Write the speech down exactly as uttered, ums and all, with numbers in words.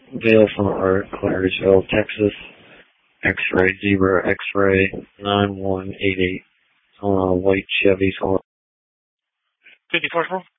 Vale from Art, Claresville, Texas. X-ray, zebra, X-ray, nine one eight eight. Uh, white Chevy. fifty-four four?